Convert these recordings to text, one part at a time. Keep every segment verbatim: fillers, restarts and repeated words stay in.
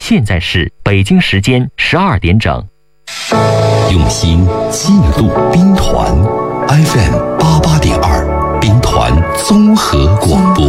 现在是北京时间十二点整。 用心记录兵团 F M 八八点二，兵团综合广播。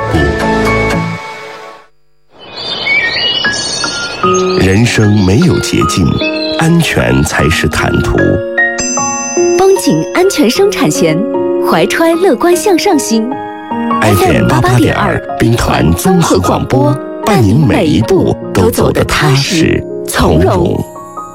人生没有捷径，安全才是坦途。 绷紧安全生产线，怀揣乐观向上心。 F M 八八点二，兵团综合广播，伴您每一步都走得踏实从容。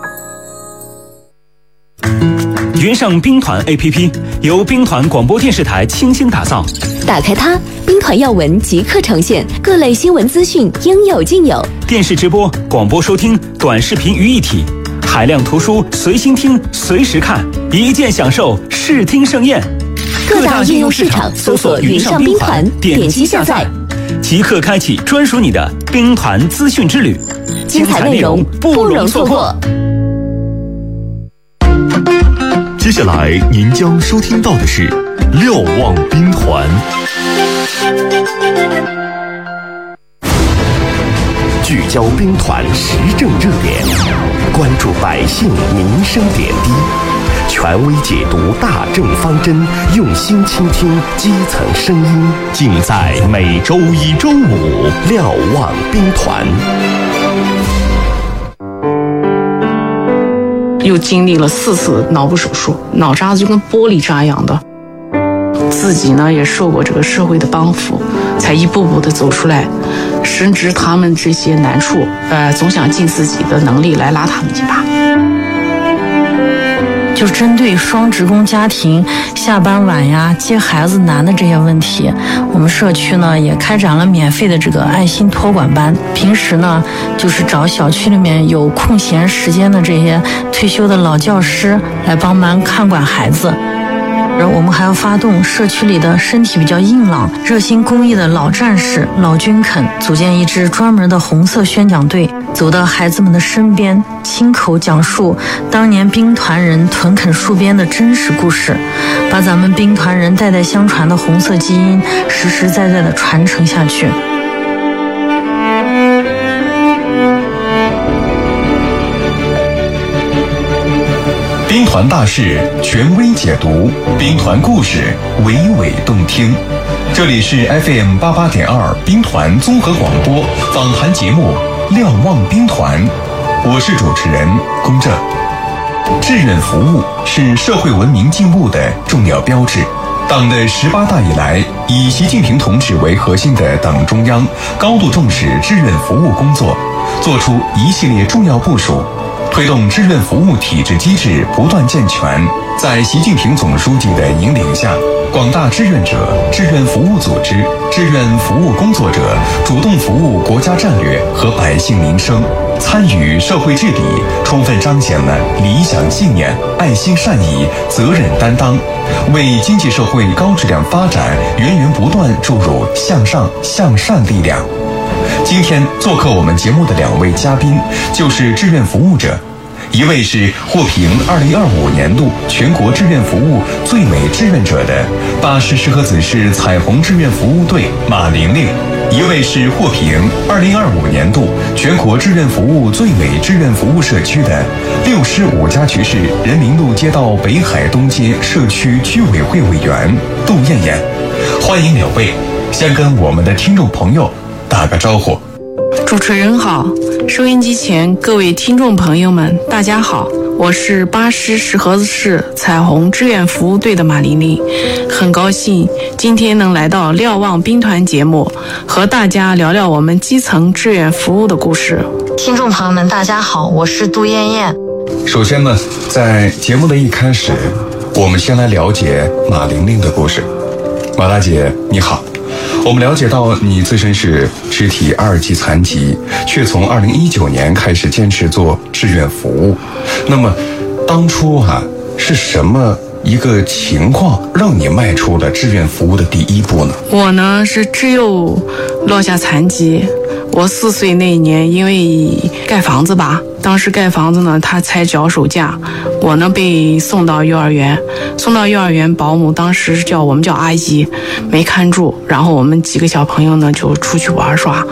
云上兵团 A P P 由兵团广播电视台倾心打造， 打开它，兵团要闻即刻呈现，各类新闻资讯应有尽有。 电视直播、广播收听、短视频于一体，海量图书随心听、随时看，一键享受视听盛宴。 各大应用市场搜索云上兵团，点击下载， 即刻开启专属你的兵团资讯之旅， 精彩内容不容错过。 接下来您将收听到的是《瞭望兵团》， 聚焦兵团时政热点，关注百姓民生点滴，权威解读大政方针，用心倾听基层声音，尽在每周一周五《瞭望兵团》。 又经历了四次脑部手术，脑渣子就跟玻璃渣一样的。自己呢也受过这个社会的帮扶，才一步步的走出来。深知他们这些难处，呃，总想尽自己的能力来拉他们一把。 就针对双职工家庭下班晚呀、接孩子难的这些问题，我们社区呢也开展了免费的这个爱心托管班。平时呢，就是找小区里面有空闲时间的这些退休的老教师来帮忙看管孩子。我们还要发动社区里的身体比较硬朗、热心公益的老战士、老军肯，组建一支专门的红色宣讲队，走到孩子们的身边，亲口讲述当年兵团人屯垦戍边的真实故事，把咱们兵团人代代相传的红色基因实实在在的传承下去。 兵团大事权威解读，兵团故事娓娓动听。这里是 F M 八八点二兵团综合广播访谈节目《瞭望兵团》，我是主持人龚正。志愿服务是社会文明进步的重要标志。党的十八大以来，以习近平同志为核心的党中央高度重视志愿服务工作，作出一系列重要部署，推动志愿服务体制机制不断健全。在习近平总书记的引领下，广大志愿者、志愿服务组织、志愿服务工作者主动服务国家战略和百姓民生，参与社会治理，充分彰显了理想信念、爱心善意、责任担当，为经济社会高质量发展源源不断注入向上向善力量。今天做客我们节目的两位嘉宾就是志愿服务者，一位是获评二零二五年度全国志愿服务最美志愿者的巴师石河子市彩虹志愿服务队马玲玲，一位是获评二零二五年度全国志愿服务最美志愿服务社区的六师五家渠市人民路街道北海东街社区居委会委员杜艳艳。欢迎两位，先跟我们的听众朋友打个招呼。 主持人好，收音机前各位听众朋友们大家好，我是巴师石河子市彩虹志愿服务队的马玲玲，很高兴今天能来到瞭望兵团节目，和大家聊聊我们基层志愿服务的故事。 听众朋友们大家好，我是杜艳艳。 首先呢，在节目的一开始，我们先来了解马玲玲的故事。马大姐你好，我们了解到你自身是肢体二级残疾，却从二零一九年开始坚持做志愿服务。那么当初啊，是什么一个情况让你迈出了志愿服务的第一步呢？ 我呢是肢右落下残疾，我四岁那一年因为盖房子吧，当时盖房子呢他拆脚手架，我呢被送到幼儿园，送到幼儿园保姆当时叫我们叫阿姨没看住，然后我们几个小朋友呢就出去玩耍，